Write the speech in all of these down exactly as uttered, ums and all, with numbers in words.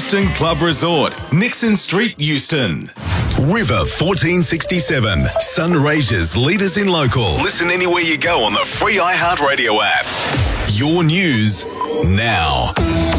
Euston Club Resort, Nixon Street, Euston. River fourteen sixty-seven, Sunraysia's leaders in local. Listen anywhere you go on the free iHeartRadio app. Your news now.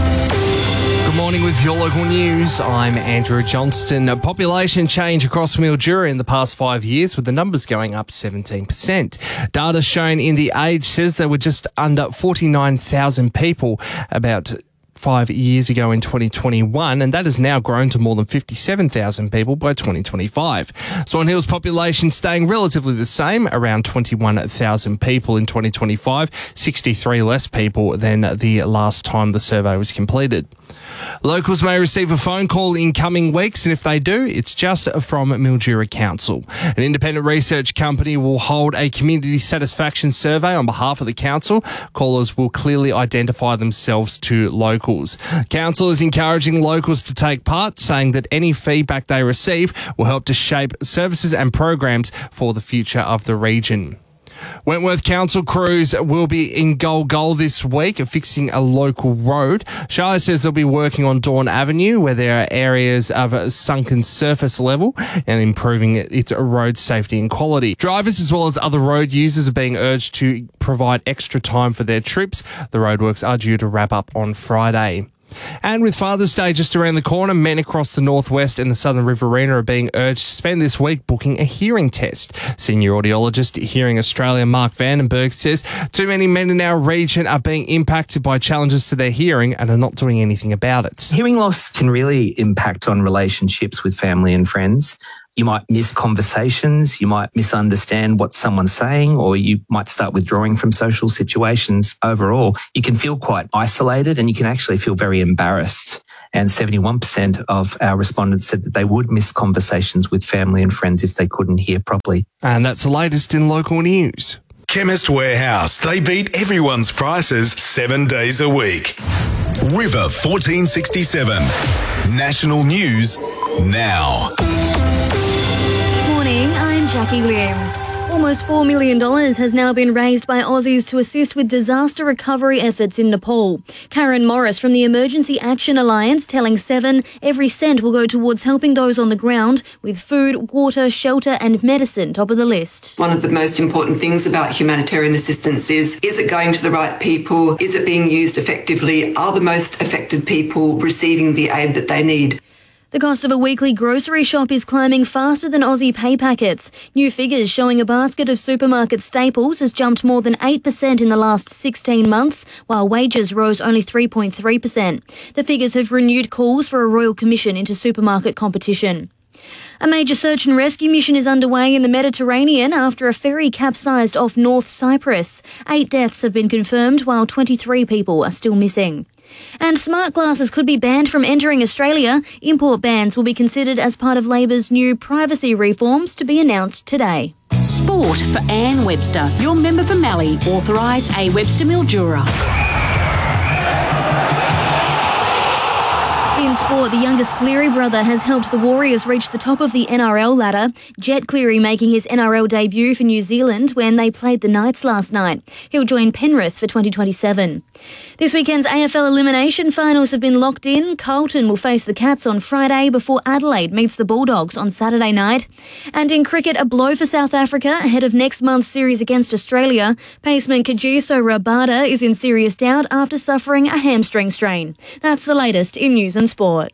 Good morning with your local news. I'm Andrew Johnston. A population change across Mildura in the past five years, with the numbers going up seventeen percent. Data shown in The Age says there were just under forty-nine thousand people about five years ago in twenty twenty-one, and that has now grown to more than fifty-seven thousand people by twenty twenty-five. Swan Hill's population staying relatively the same, around twenty-one thousand people in twenty twenty-five, sixty-three less people than the last time the survey was completed. Locals may receive a phone call in coming weeks, and if they do, it's just from Mildura Council. An independent research company will hold a community satisfaction survey on behalf of the council. Callers will clearly identify themselves to locals. Council is encouraging locals to take part, saying that any feedback they receive will help to shape services and programs for the future of the region. Wentworth Council crews will be in Gol Gol this week fixing a local road. Shire says they'll be working on Dawn Avenue, where there are areas of sunken surface level, and improving its road safety and quality. Drivers as well as other road users are being urged to provide extra time for their trips. The roadworks are due to wrap up on Friday. And with Father's Day just around the corner, men across the northwest and the Southern Riverina are being urged to spend this week booking a hearing test. Senior audiologist at Hearing Australia, Mark Vandenberg, says too many men in our region are being impacted by challenges to their hearing and are not doing anything about it. Hearing loss can really impact on relationships with family and friends. You might miss conversations, you might misunderstand what someone's saying, or you might start withdrawing from social situations overall. You can feel quite isolated and you can actually feel very embarrassed. And seventy-one percent of our respondents said that they would miss conversations with family and friends if they couldn't hear properly. And that's the latest in local news. Chemist Warehouse. They beat everyone's prices seven days a week. River fourteen sixty-seven. National news now. Morning, I'm Jackie Lim. Almost four million dollars has now been raised by Aussies to assist with disaster recovery efforts in Nepal. Karen Morris from the Emergency Action Alliance telling Seven every cent will go towards helping those on the ground with food, water, shelter and medicine top of the list. One of the most important things about humanitarian assistance is, is it going to the right people? Is it being used effectively? Are the most affected people receiving the aid that they need? The cost of a weekly grocery shop is climbing faster than Aussie pay packets. New figures showing a basket of supermarket staples has jumped more than eight percent in the last sixteen months, while wages rose only three point three percent. The figures have renewed calls for a royal commission into supermarket competition. A major search and rescue mission is underway in the Mediterranean after a ferry capsized off North Cyprus. Eight deaths have been confirmed, while twenty-three people are still missing. And smart glasses could be banned from entering Australia. Import bans will be considered as part of Labor's new privacy reforms to be announced today. Sport for Anne Webster, your member for Mallee, authorised A Webster Mildura. In sport, the youngest Cleary brother has helped the Warriors reach the top of the N R L ladder. Jet Cleary making his N R L debut for New Zealand when they played the Knights last night. He'll join Penrith for twenty twenty-seven. This weekend's A F L elimination finals have been locked in. Carlton will face the Cats on Friday before Adelaide meets the Bulldogs on Saturday night. And in cricket, a blow for South Africa ahead of next month's series against Australia. Paceman Kagiso Rabada is in serious doubt after suffering a hamstring strain. That's the latest in news and sport.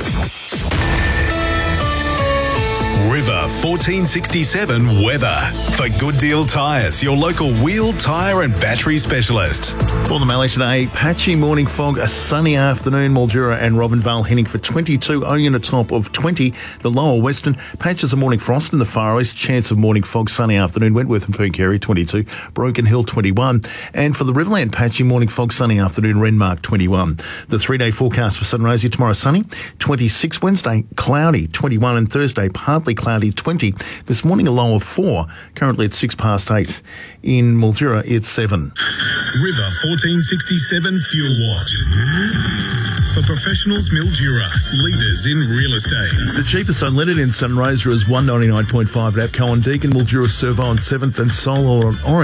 River fourteen sixty-seven weather. For Good Deal Tyres, your local wheel, tyre and battery specialists. For the Mallee today, patchy morning fog, a sunny afternoon. Mildura and Robinvale heading for twenty-two, Oyen a top of twenty. The lower western, patches of morning frost in the far east, chance of morning fog, sunny afternoon. Wentworth and Pooncarie twenty-two, Broken Hill twenty-one. And for the Riverland, patchy morning fog, sunny afternoon, Renmark twenty-one. The three-day forecast for Sunraysia tomorrow, sunny, twenty-six. Wednesday, cloudy, twenty-one. And Thursday, partly cloudy, twenty. This morning a low of four. Currently at six past eight. In Mildura, it's seven. River fourteen sixty-seven Fuel Watch. For professionals, Mildura, leaders in real estate. The cheapest unleaded in Sunraysia is one ninety-nine point five at APCO on Deakin, Mildura Servo on seventh and Solar on Orange.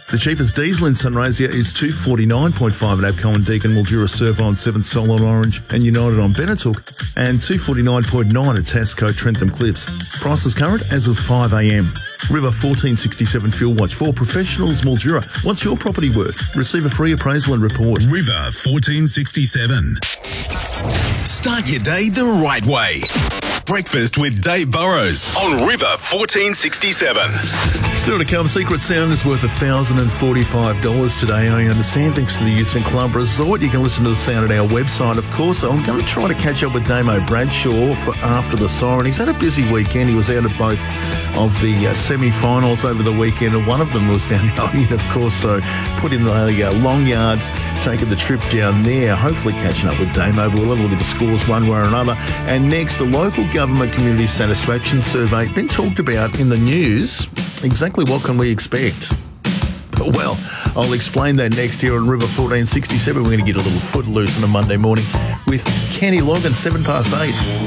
The cheapest diesel in Sunraysia is two forty-nine point five at Abco and Deakin, Mildura, Servo on seventh, Solon Orange and United on Benetook, and two forty-nine point nine at Tasco, Trentham Cliffs. Prices current as of five a m. River fourteen sixty-seven Fuel Watch for professionals, Mildura. What's your property worth? Receive a free appraisal and report. River fourteen sixty-seven. Start your day the right way. Breakfast with Dave Burrows on River fourteen sixty-seven. Still to come, Secret Sound is worth one thousand forty-five dollars today, I understand, thanks to the Euston Club Resort. You can listen to the sound at our website, of course. I'm going to try to catch up with Damo Bradshaw for after the siren. He's had a busy weekend. He was out at both of the uh, semi-finals over the weekend, and one of them was down in Oyen, of course, so put in the uh, long yards, taking the trip down there, hopefully catching up with Damo, but we'll have a look at the scores one way or another. And next, the local government community satisfaction survey, been talked about in the news. Exactly what can we expect? Well, I'll explain that next here on River fourteen sixty-seven. We're going to get a little footloose on a Monday morning with Kenny Logan, seven past eight.